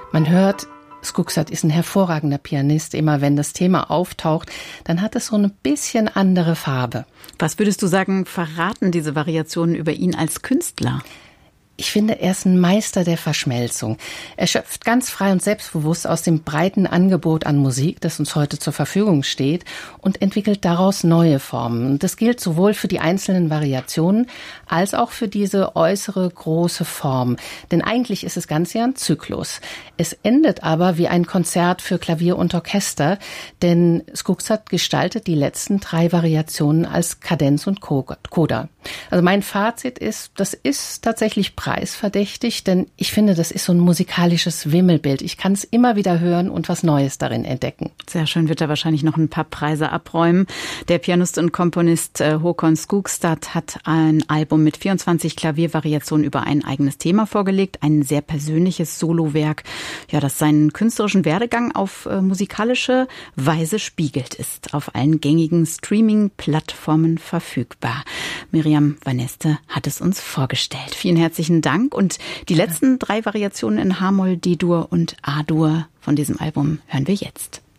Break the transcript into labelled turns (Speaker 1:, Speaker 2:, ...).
Speaker 1: Man hört, Skugstad ist ein hervorragender Pianist. Immer wenn das Thema auftaucht, dann hat es so ein bisschen andere Farbe.
Speaker 2: Was würdest du sagen, verraten diese Variationen über ihn als Künstler?
Speaker 1: Ich finde, er ist ein Meister der Verschmelzung. Er schöpft ganz frei und selbstbewusst aus dem breiten Angebot an Musik, das uns heute zur Verfügung steht, und entwickelt daraus neue Formen. Das gilt sowohl für die einzelnen Variationen als auch für diese äußere große Form. Denn eigentlich ist das Ganze ja ein Zyklus. Es endet aber wie ein Konzert für Klavier und Orchester, denn Skugstad gestaltet die letzten 3 Variationen als Kadenz und Coda. Also mein Fazit ist, das ist tatsächlich preisverdächtig, denn ich finde, das ist so ein musikalisches Wimmelbild. Ich kann es immer wieder hören und was Neues darin entdecken.
Speaker 2: Sehr schön, wird er wahrscheinlich noch ein paar Preise abräumen. Der Pianist und Komponist Håkon Skugstad hat ein Album mit 24 Klaviervariationen über ein eigenes Thema vorgelegt. Ein sehr persönliches Solowerk, ja, das seinen künstlerischen Werdegang auf musikalische Weise spiegelt, ist auf allen gängigen Streaming-Plattformen verfügbar. Miriam van Neste hat es uns vorgestellt. Vielen herzlichen Dank. Und die letzten 3 Variationen in H-Moll, D-Dur und A-Dur von diesem Album hören wir jetzt.